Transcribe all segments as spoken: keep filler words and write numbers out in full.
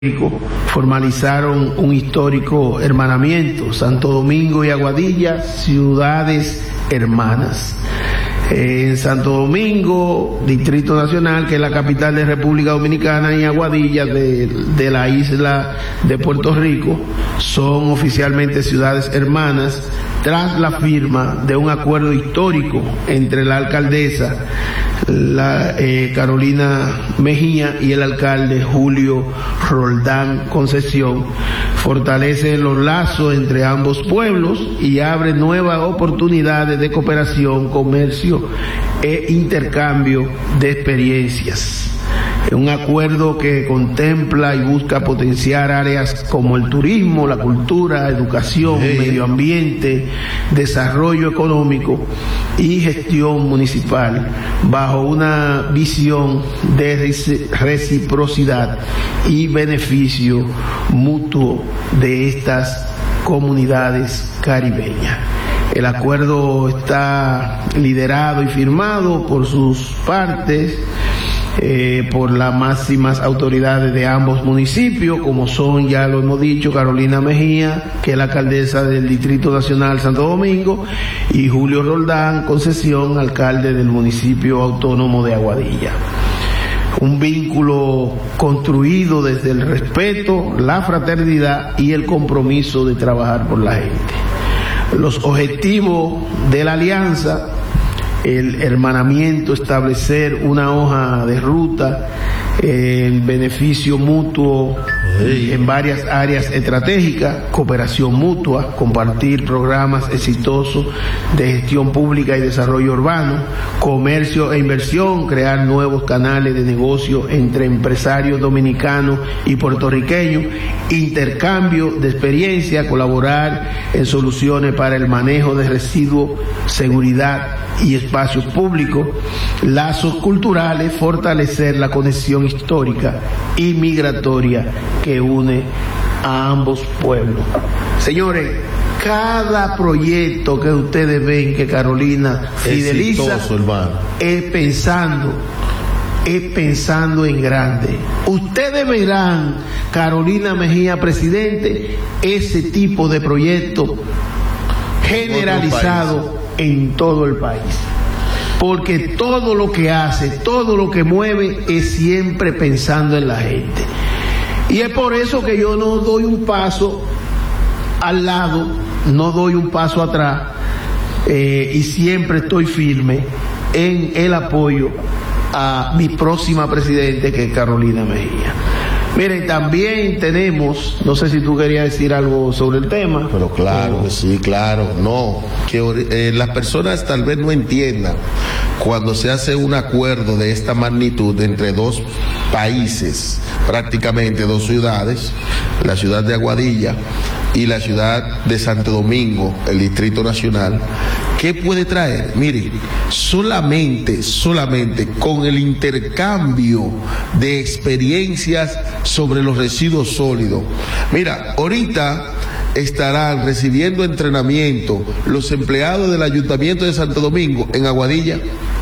formalizaron un histórico hermanamiento, Santo Domingo y Aguadilla, ciudades hermanas. En Santo Domingo, Distrito Nacional, que es la capital de República Dominicana, y Aguadilla, de, de la isla de Puerto Rico, son oficialmente ciudades hermanas tras la firma de un acuerdo histórico entre la alcaldesa la, eh, Carolina Mejía y el alcalde Julio Roldán Concesión. Fortalece los lazos entre ambos pueblos y abre nuevas oportunidades de cooperación, comercio e intercambio de experiencias. Un acuerdo que contempla y busca potenciar áreas como el turismo, la cultura, educación, sí. medio ambiente, desarrollo económico y gestión municipal, bajo una visión de reciprocidad y beneficio mutuo de estas comunidades caribeñas. El acuerdo está liderado y firmado por sus partes, Eh, por las máximas autoridades de ambos municipios, como son, ya lo hemos dicho, Carolina Mejía, que es la alcaldesa del Distrito Nacional Santo Domingo, y Julio Roldán Concesión, alcalde del municipio autónomo de Aguadilla. Un vínculo construido desde el respeto, la fraternidad y el compromiso de trabajar por la gente. Los objetivos de la alianza: el hermanamiento, establecer una hoja de ruta, el beneficio mutuo en varias áreas estratégicas, cooperación mutua, compartir programas exitosos de gestión pública y desarrollo urbano, comercio e inversión, crear nuevos canales de negocio entre empresarios dominicanos y puertorriqueños, intercambio de experiencia, colaborar en soluciones para el manejo de residuos, seguridad y espacios públicos, lazos culturales, fortalecer la conexión histórica y migratoria que une a ambos pueblos. Señores, cada proyecto que ustedes ven que Carolina fideliza es pensando, es pensando en grande. Ustedes verán, Carolina Mejía, presidente, ese tipo de proyecto generalizado en todo el país, porque todo lo que hace, todo lo que mueve es siempre pensando en la gente. Y es por eso que yo no doy un paso al lado, no doy un paso atrás, eh, y siempre estoy firme en el apoyo a mi próxima presidente, que es Carolina Mejía. Miren, también tenemos, no sé si tú querías decir algo sobre el tema. Pero claro, sí, claro, no, que eh, las personas tal vez no entiendan cuando se hace un acuerdo de esta magnitud entre dos países, prácticamente dos ciudades, la ciudad de Aguadilla y la ciudad de Santo Domingo, el Distrito Nacional. ¿Qué puede traer? Mire, solamente, solamente con el intercambio de experiencias sobre los residuos sólidos. Mira, ahorita estarán recibiendo entrenamiento los empleados del Ayuntamiento de Santo Domingo en Aguadilla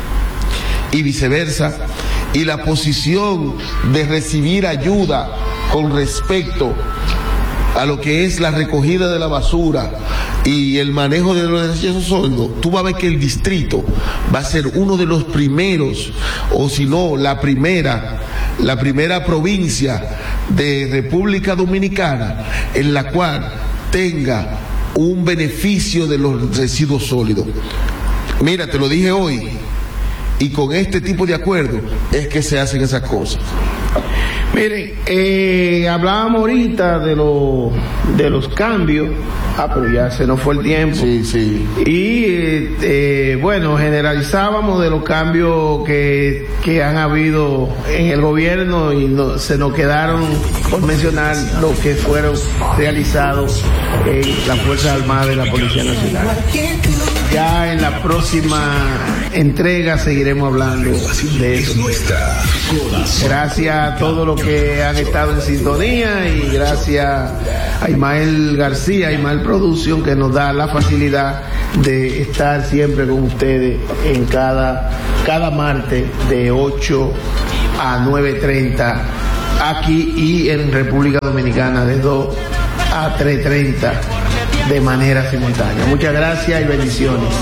y viceversa, y la posición de recibir ayuda con respecto a lo que es la recogida de la basura y el manejo de los residuos sólidos. Tú vas a ver que el distrito va a ser uno de los primeros, o si no, la primera, la primera provincia de República Dominicana en la cual tenga un beneficio de los residuos sólidos. Mira, te lo dije hoy, y con este tipo de acuerdo es que se hacen esas cosas. Miren, eh, hablábamos ahorita de, lo, de los cambios. Ah, pero ya se nos fue el tiempo. Sí, sí. Y, eh, eh, bueno, generalizábamos de los cambios que, que han habido en el gobierno, y no, se nos quedaron por mencionar los que fueron realizados en las Fuerzas Armadas de la Policía Nacional. Ya en la próxima entrega seguiremos hablando de eso. Gracias a todos los que han estado en sintonía, y gracias a Ismael García, Ismael Producción, que nos da la facilidad de estar siempre con ustedes en cada, cada martes de ocho a nueve treinta aquí y en República Dominicana de dos a tres treinta de manera simultánea. Muchas gracias y bendiciones.